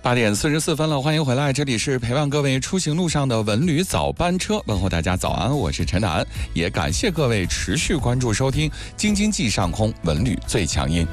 8:44了，欢迎回来，这里是陪伴各位出行路上的文旅早班车，问候大家早安，我是陈楠，也感谢各位持续关注收听京津冀上空文旅最强音。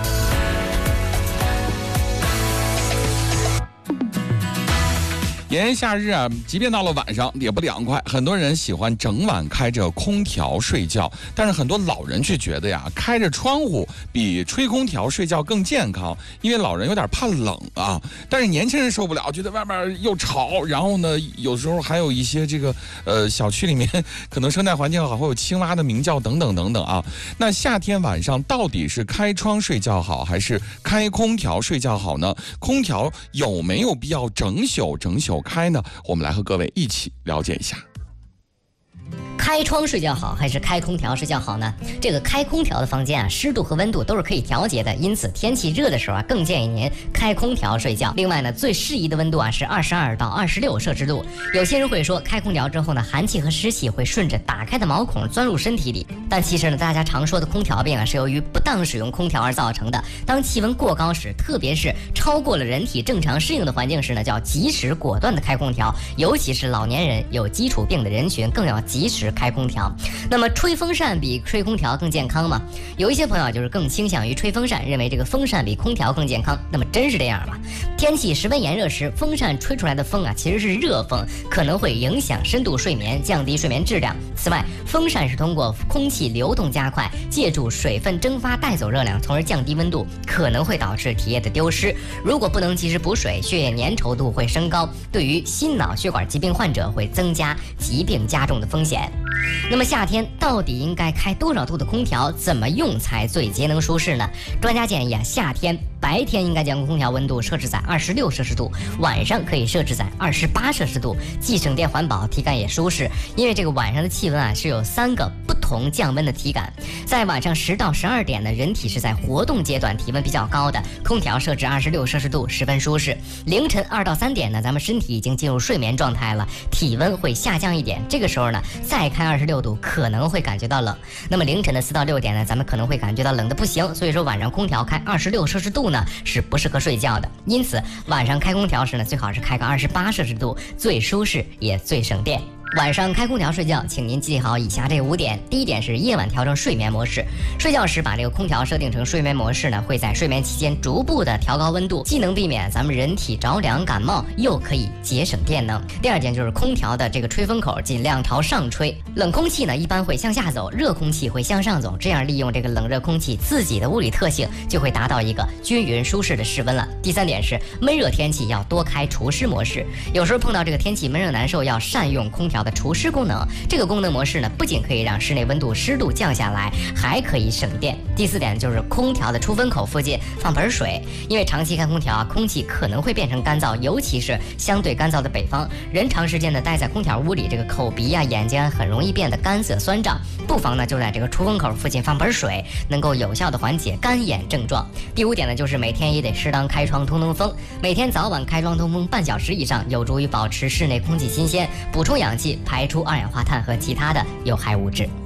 炎炎夏日啊，即便到了晚上也不凉快，很多人喜欢整晚开着空调睡觉，但是很多老人却觉得呀，开着窗户比吹空调睡觉更健康，因为老人有点怕冷啊。但是年轻人受不了，觉得外面又吵，然后呢，有时候还有一些这个小区里面可能生态环境好，会有青蛙的鸣叫等等等等啊。那夏天晚上到底是开窗睡觉好，还是开空调睡觉好呢？空调有没有必要整宿开呢？我们来和各位一起了解一下。 开窗睡觉好还是开空调睡觉好呢？这个开空调的房间啊，湿度和温度都是可以调节的，因此天气热的时候啊，更建议您开空调睡觉。另外呢，最适宜的温度啊是22到26摄氏度。有些人会说，开空调之后呢，寒气和湿气会顺着打开的毛孔钻入身体里，但其实呢，大家常说的空调病啊，是由于不当使用空调而造成的。当气温过高时，特别是超过了人体正常适应的环境时呢，就要及时果断的开空调，尤其是老年人、有基础病的人群，更要及时开空调。那么吹风扇比吹空调更健康吗？有一些朋友就是更倾向于吹风扇，认为这个风扇比空调更健康。那么真是这样吗？天气十分炎热时，风扇吹出来的风啊，其实是热风，可能会影响深度睡眠，降低睡眠质量。此外，风扇是通过空气流动加快，借助水分蒸发带走热量，从而降低温度，可能会导致体液的丢失。如果不能及时补水，血液粘稠度会升高，对于心脑血管疾病患者会增加疾病加重的风险。那么夏天到底应该开多少度的空调？怎么用才最节能舒适呢？专家建议啊，夏天白天应该将空调温度设置在26摄氏度，晚上可以设置在28摄氏度，既省电环保，体感也舒适。因为这个晚上的气温啊是有3个不同降温的体感，在晚上10到12点呢，人体是在活动阶段，体温比较高的，空调设置26摄氏度十分舒适。凌晨2到3点呢，咱们身体已经进入睡眠状态了，体温会下降一点，这个时候呢，再开26度可能会感觉到冷。那么凌晨的4到6点呢，咱们可能会感觉到冷的不行，所以说晚上空调开26摄氏度呢是不适合睡觉的。因此晚上开空调时呢，最好是开个28摄氏度，最舒适也最省电。晚上开空调睡觉，请您记好以下这5点。第一点是夜晚调整睡眠模式，睡觉时把这个空调设定成睡眠模式呢，会在睡眠期间逐步的调高温度，既能避免咱们人体着凉感冒，又可以节省电能。第二点就是空调的这个吹风口尽量朝上吹，冷空气呢一般会向下走，热空气会向上走，这样利用这个冷热空气自己的物理特性，就会达到一个均匀舒适的室温了。第三点是闷热天气要多开除湿模式，有时候碰到这个天气闷热难受，要善用空调的除湿功能。这个功能模式呢，不仅可以让室内温度湿度降下来，还可以省电。第四点就是空调的出风口附近放盆水，因为长期开空调啊，空气可能会变成干燥，尤其是相对干燥的北方，人长时间的待在空调屋里，这个口鼻啊、眼睛很容易变得干涩酸胀，不妨呢就在这个出风口附近放盆水，能够有效的缓解干眼症状。第5点呢，就是每天也得适当开窗通通风，每天早晚开窗通风半小时以上，有助于保持室内空气新鲜，补充氧气，排出二氧化碳和其他的有害物质。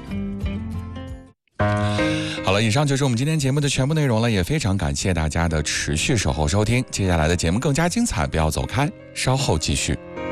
好了，以上就是我们今天节目的全部内容了，也非常感谢大家的持续守候收听。接下来的节目更加精彩，不要走开，稍后继续。